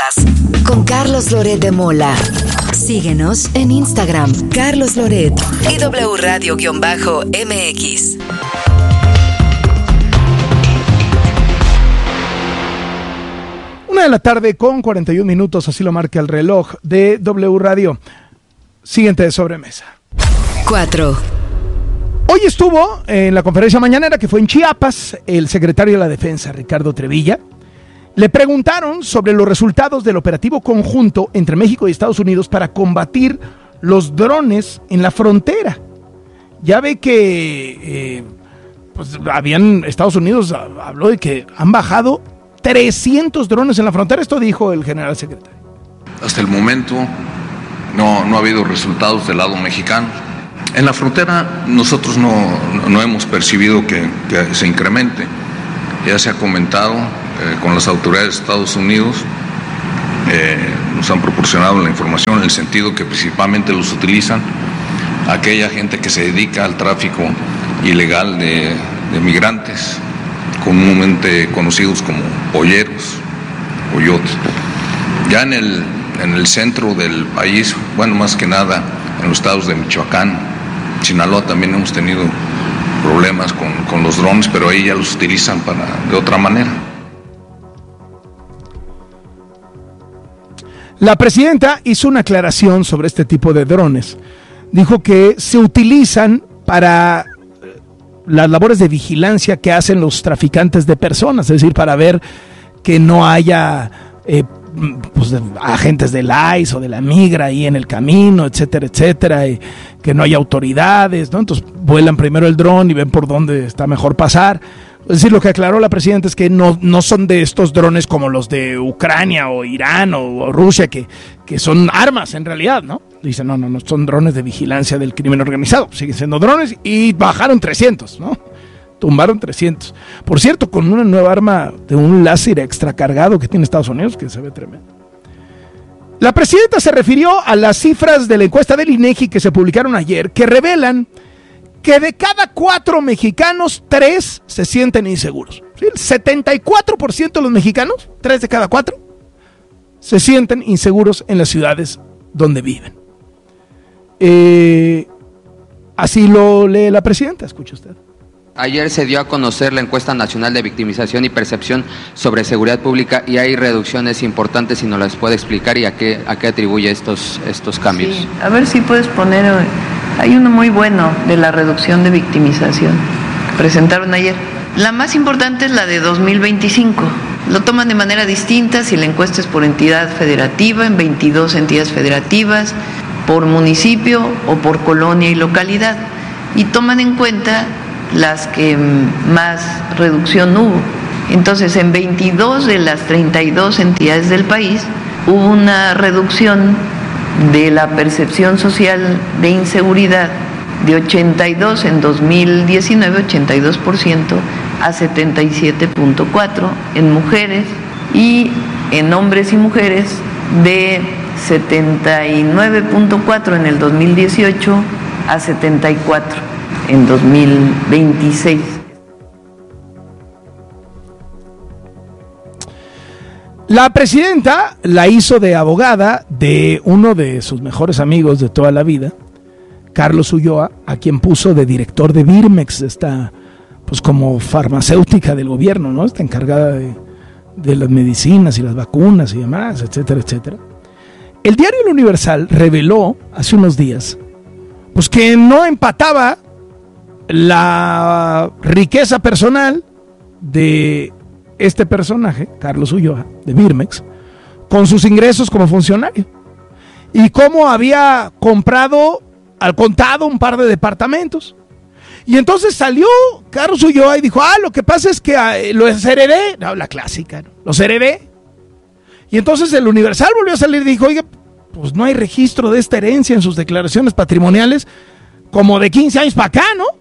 poderosas. Con Carlos Loret de Mola. Síguenos en Instagram, Carlos Loret y W Radio-MX. Una de la tarde con 41 minutos, así lo marca el reloj de W Radio. Siguiente de sobremesa. 4. Hoy estuvo en la conferencia mañanera que fue en Chiapas el secretario de la Defensa, Ricardo Trevilla. Le preguntaron sobre los resultados del operativo conjunto entre México y Estados Unidos para combatir los drones en la frontera. Ya ve que Estados Unidos habló de que han bajado 300 drones en la frontera. Esto dijo el general secretario. Hasta el momento no ha habido resultados del lado mexicano. En la frontera nosotros no hemos percibido que se incremente. Ya se ha comentado con las autoridades de Estados Unidos, nos han proporcionado la información en el sentido que principalmente los utilizan aquella gente que se dedica al tráfico ilegal de migrantes, comúnmente conocidos como polleros, pollotes. Ya en el centro del país, bueno, más que nada en los estados de Michoacán, Sinaloa, también hemos tenido problemas con los drones, pero ahí ya los utilizan de otra manera. La presidenta hizo una aclaración sobre este tipo de drones. Dijo que se utilizan para las labores de vigilancia que hacen los traficantes de personas, es decir, para ver que no haya agentes del ICE o de la migra ahí en el camino, etcétera, etcétera, y que no haya autoridades, ¿no? Entonces vuelan primero el dron y ven por dónde está mejor pasar. Es decir, lo que aclaró la presidenta es que no son de estos drones como los de Ucrania o Irán o Rusia, que son armas en realidad, ¿no? Dice, no, son drones de vigilancia del crimen organizado. Siguen siendo drones y bajaron 300, ¿no? Tumbaron 300. Por cierto, con una nueva arma de un láser extracargado que tiene Estados Unidos, que se ve tremendo. La presidenta se refirió a las cifras de la encuesta del INEGI que se publicaron ayer, que revelan que de cada 4 mexicanos, 3 se sienten inseguros. ¿Sí? El 74% de los mexicanos, 3 de cada 4, se sienten inseguros en las ciudades donde viven. Así lo lee la presidenta, escuche usted. Ayer se dio a conocer la encuesta nacional de victimización y percepción sobre seguridad pública y hay reducciones importantes, si nos las puede explicar y a qué atribuye estos cambios. Sí, a ver si puedes poner, hay uno muy bueno de la reducción de victimización que presentaron ayer. La más importante es la de 2025. Lo toman de manera distinta si la encuesta es por entidad federativa, en 22 entidades federativas, por municipio o por colonia y localidad. Y toman en cuenta las que más reducción hubo. Entonces, en 22 de las 32 entidades del país hubo una reducción de la percepción social de inseguridad de 82 en 2019, 82%, a 77.4 en mujeres, y en hombres y mujeres de 79.4 en el 2018 a 74 en 2026. La presidenta la hizo de abogada de uno de sus mejores amigos de toda la vida, Carlos Ulloa, a quien puso de director de Birmex, esta pues como farmacéutica del gobierno, ¿no? Está encargada de las medicinas y las vacunas y demás, etcétera, etcétera. El diario El Universal reveló hace unos días pues que no empataba la riqueza personal de este personaje, Carlos Ulloa, de Birmex, con sus ingresos como funcionario. Y cómo había comprado al contado un par de departamentos. Y entonces salió Carlos Ulloa y dijo, lo que pasa es que los heredé. No, la clásica, ¿no? Los heredé. Y entonces el Universal volvió a salir y dijo, oiga, pues no hay registro de esta herencia en sus declaraciones patrimoniales como de 15 años para acá, ¿no?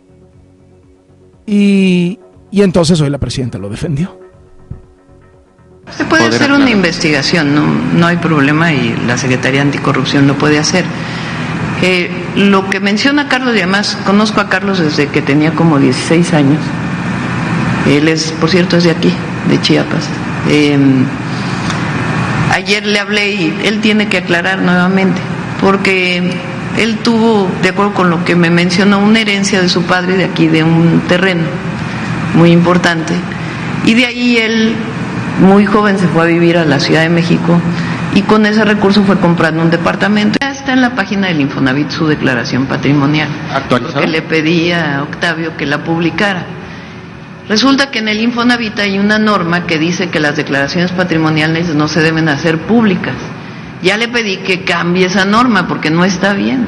Y entonces hoy la presidenta lo defendió. Se puede hacer una investigación, no hay problema, y la Secretaría Anticorrupción lo puede hacer. Lo que menciona Carlos, y además conozco a Carlos desde que tenía como 16 años. Él es, por cierto, es de aquí, de Chiapas. Ayer le hablé y él tiene que aclarar nuevamente, porque él tuvo, de acuerdo con lo que me mencionó, una herencia de su padre de aquí, de un terreno muy importante. Y de ahí él, muy joven, se fue a vivir a la Ciudad de México y con ese recurso fue comprando un departamento. Ya está en la página del Infonavit su declaración patrimonial, porque le pedí a Octavio que la publicara. Resulta que en el Infonavit hay una norma que dice que las declaraciones patrimoniales no se deben hacer públicas. Ya le pedí que cambie esa norma porque no está bien.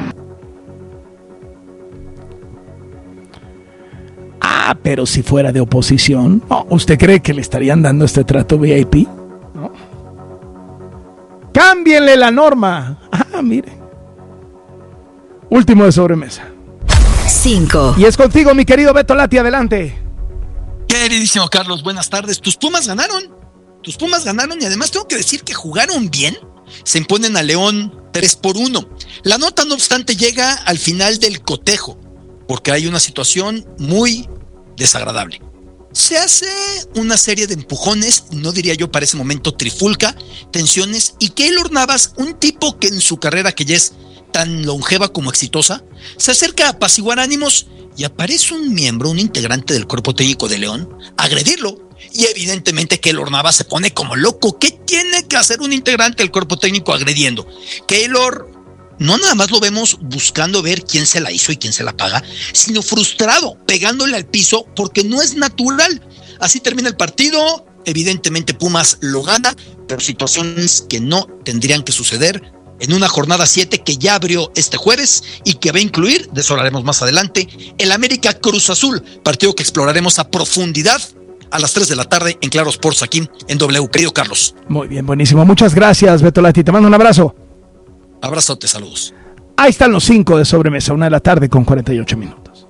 Pero si fuera de oposición, ¿usted cree que le estarían dando este trato VIP? ¿No? ¡Cámbienle la norma! Mire. Último de sobremesa. 5. Y es contigo, mi querido Beto Lati, adelante. Queridísimo Carlos, buenas tardes. Tus Pumas ganaron y además tengo que decir que jugaron bien. Se imponen a León 3-1. La nota, no obstante, llega al final del cotejo, porque hay una situación muy desagradable. Se hace una serie de empujones, no diría yo para ese momento trifulca, tensiones, y Keylor Navas, un tipo que en su carrera, que ya es tan longeva como exitosa, se acerca a apaciguar ánimos y aparece un integrante del cuerpo técnico de León, a agredirlo. Y evidentemente Keylor Navas se pone como loco. ¿Qué tiene que hacer un integrante del cuerpo técnico agrediendo? Keylor no nada más lo vemos buscando ver quién se la hizo y quién se la paga, sino frustrado, pegándole al piso porque no es natural. Así termina el partido. Evidentemente Pumas lo gana, pero situaciones que no tendrían que suceder en una jornada 7 que ya abrió este jueves y que va a incluir, de eso hablaremos más adelante, el América Cruz Azul, partido que exploraremos a profundidad a las 3 de la tarde en Claro Sports, aquí en W. Querido Carlos. Muy bien, buenísimo. Muchas gracias, Beto Lati. Te mando un abrazo. Abrazote, saludos. Ahí están los 5 de sobremesa, 1 de la tarde con 48 minutos.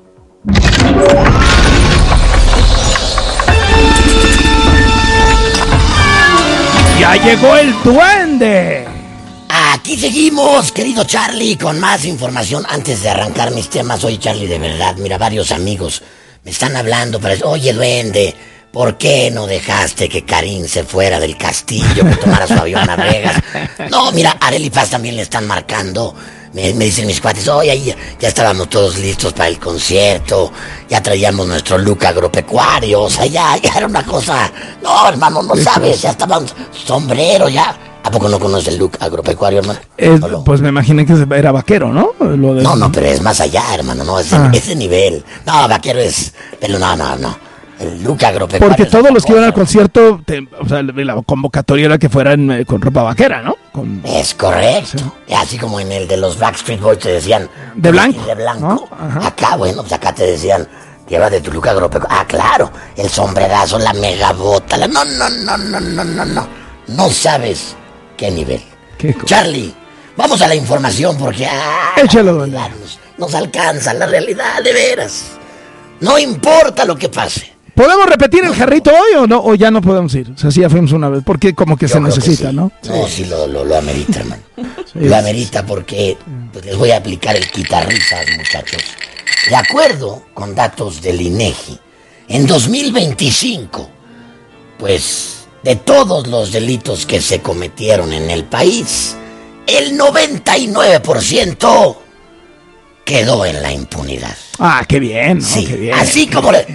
¡Ya llegó el duende! Aquí seguimos, querido Charlie, con más información. Antes de arrancar mis temas, oye, Charlie, de verdad, mira, varios amigos me están hablando para decir, oye, duende, ¿por qué no dejaste que Karim se fuera del castillo, que tomara su avión a Vegas? No, mira, Arely Paz también le están marcando. Me dicen mis cuates, oye, ahí ya estábamos todos listos para el concierto, ya traíamos nuestro look agropecuario, o sea, ya era una cosa. No, hermano, no sabes, ya estábamos sombrero, ya. ¿A poco no conoces el look agropecuario, hermano? Pues me imaginé que era vaquero, ¿no? No, pero es más allá, hermano, no, ese nivel. No, vaquero es, pero no. El look agropecuario. Porque todos los que iban al concierto, o sea, la convocatoria era que fueran con ropa vaquera, ¿no? Es correcto. Sí. Así como en el de los Backstreet Boys te decían, de blanco. De blanco. ¿No? Acá, bueno, pues acá te decían, lleva de tu look agropecuario. Claro, el sombrerazo, la megabota, No. No sabes qué nivel. Charlie, vamos a la información porque échalo, nos alcanza la realidad, de veras. No importa lo que pase. ¿Podemos repetir el jarrito hoy o no? ¿O ya no podemos ir? O sea, sí, ya fuimos una vez. Porque como que se necesita, sí. ¿no? No, sí, lo amerita, hermano. Sí, lo amerita porque pues, les voy a aplicar el quitarrisas, muchachos. De acuerdo con datos del INEGI, en 2025, pues, de todos los delitos que se cometieron en el país, el 99% quedó en la impunidad. Qué bien, ¿no? Sí, qué bien. Así como el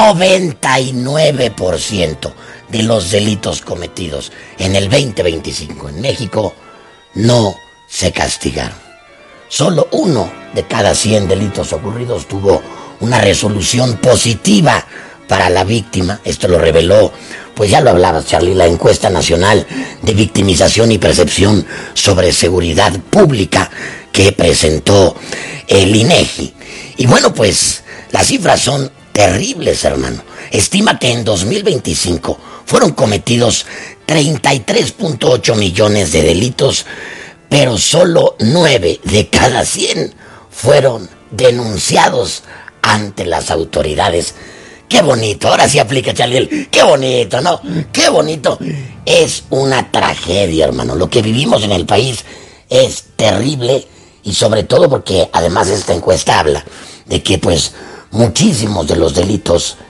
99% de los delitos cometidos en el 2025 en México no se castigaron. Solo 1 de cada 100 delitos ocurridos tuvo una resolución positiva para la víctima. Esto lo reveló, pues ya lo hablabas, Charlie, la encuesta nacional de victimización y percepción sobre seguridad pública que presentó el INEGI. Y bueno, pues las cifras son terribles, hermano. Estima que en 2025 fueron cometidos 33.8 millones de delitos, pero solo 9 de cada 100 fueron denunciados ante las autoridades. Qué bonito, ahora sí aplica, Charlie. Qué bonito, ¿no? Qué bonito. Es una tragedia, hermano. Lo que vivimos en el país es terrible, y sobre todo porque además esta encuesta habla de que pues muchísimos de los delitos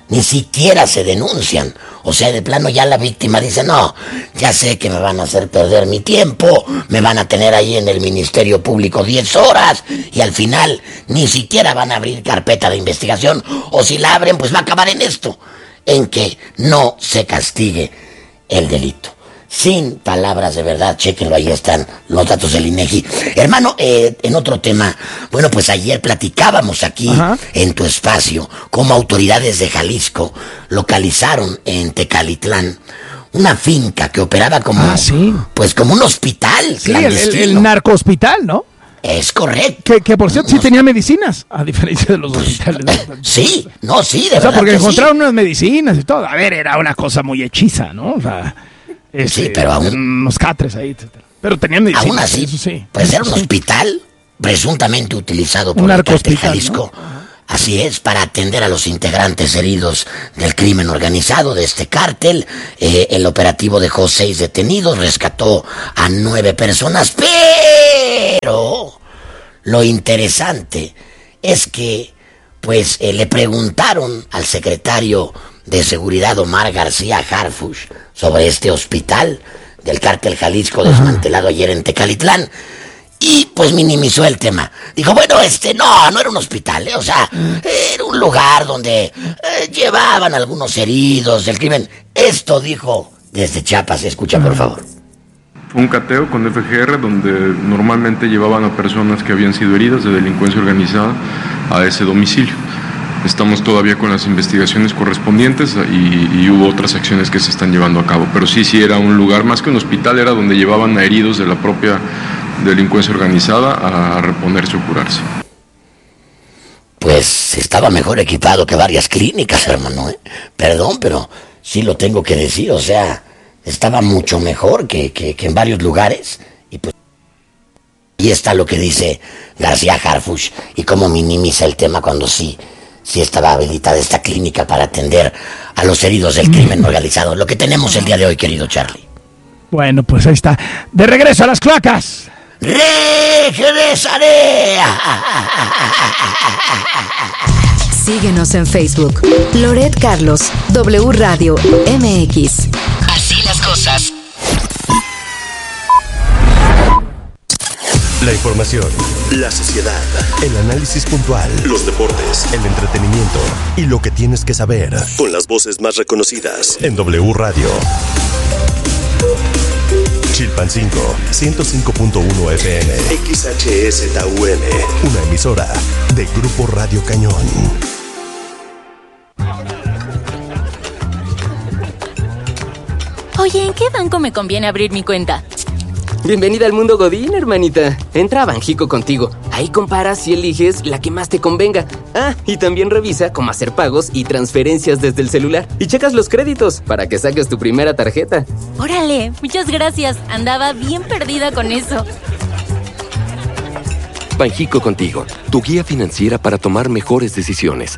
ni siquiera se denuncian. O sea, de plano ya la víctima dice, no, ya sé que me van a hacer perder mi tiempo, me van a tener ahí en el Ministerio Público 10 horas y al final ni siquiera van a abrir carpeta de investigación, o si la abren pues va a acabar en esto, en que no se castigue el delito. Sin palabras de verdad, chéquenlo, ahí están los datos del INEGI. Hermano, en otro tema, bueno, pues ayer platicábamos aquí en tu espacio cómo autoridades de Jalisco localizaron en Tecalitlán una finca que operaba como, pues como un hospital. Sí, el narcohospital, ¿no? Es correcto. Que por cierto sí tenía medicinas, a diferencia de los hospitales. Sí, no, sí, de verdad. O sea, porque encontraron sí unas medicinas y todo. A ver, era una cosa muy hechiza, ¿no? O sea, sí, pero aún unos catres ahí, etcétera. Pero tenían medicinas. Aún así, sí. Pues era un hospital presuntamente utilizado por el cártel Jalisco. ¿No? Así es, para atender a los integrantes heridos del crimen organizado de este cártel. El operativo dejó 6 detenidos, rescató a 9 personas, pero lo interesante es que, pues, le preguntaron al secretario de Seguridad Omar García Harfuch sobre este hospital del cártel Jalisco desmantelado ayer en Tecalitlán. Y pues minimizó el tema. Dijo, bueno, no era un hospital, o sea, era un lugar donde llevaban algunos heridos del crimen. Esto dijo desde Chiapas, escucha por favor. Fue un cateo con FGR donde normalmente llevaban a personas que habían sido heridas de delincuencia organizada a ese domicilio. Estamos todavía con las investigaciones correspondientes y hubo otras acciones que se están llevando a cabo. Pero sí era un lugar, más que un hospital, era donde llevaban a heridos de la propia delincuencia organizada a reponerse o curarse. Pues estaba mejor equipado que varias clínicas, hermano. Perdón, pero sí lo tengo que decir. O sea, estaba mucho mejor que en varios lugares. Y pues ahí está lo que dice García Harfuch y cómo minimiza el tema cuando sí estaba habilitada esta clínica para atender a los heridos del crimen organizado. Lo que tenemos el día de hoy, querido Charlie. Bueno, pues ahí está. De regreso a las cloacas. ¡Regresaré! Síguenos en Facebook. Loret Carlos, W Radio MX. Así las cosas. La información, la sociedad, el análisis puntual, los deportes, el entretenimiento y lo que tienes que saber con las voces más reconocidas en W Radio. Chilpancingo, 105.1 FM. XHSTUM, una emisora de Grupo Radio Cañón. Oye, ¿en qué banco me conviene abrir mi cuenta? Bienvenida al mundo Godín, hermanita. Entra a Banjico Contigo. Ahí comparas y eliges la que más te convenga. Ah, y también revisa cómo hacer pagos y transferencias desde el celular. Y checas los créditos para que saques tu primera tarjeta. Órale, muchas gracias. Andaba bien perdida con eso. Banjico Contigo, tu guía financiera para tomar mejores decisiones.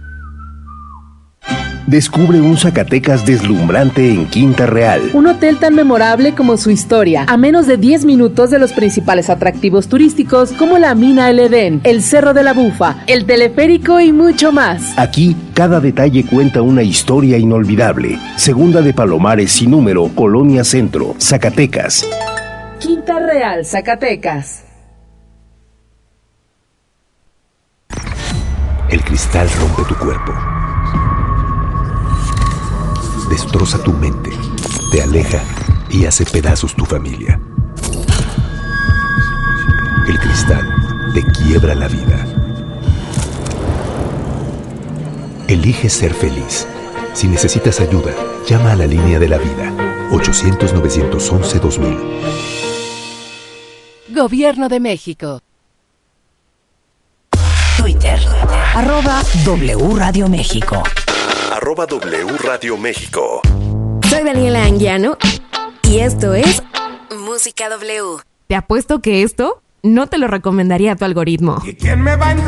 Descubre un Zacatecas deslumbrante en Quinta Real. Un hotel tan memorable como su historia, a menos de 10 minutos de los principales atractivos turísticos como la Mina El Edén, el Cerro de la Bufa, el teleférico y mucho más. Aquí, cada detalle cuenta una historia inolvidable. Segunda de Palomares sin número, Colonia Centro, Zacatecas. Quinta Real, Zacatecas. El cristal rompe tu cuerpo. Destroza tu mente, te aleja y hace pedazos tu familia. El cristal te quiebra la vida. Elige ser feliz. Si necesitas ayuda, llama a la línea de la vida, 800-911-2000. Gobierno de México. Twitter, @W Radio México. @W Radio México. Soy Daniela Anguiano y esto es Música W. Te apuesto que esto no te lo recomendaría a tu algoritmo. ¿Y quién me va a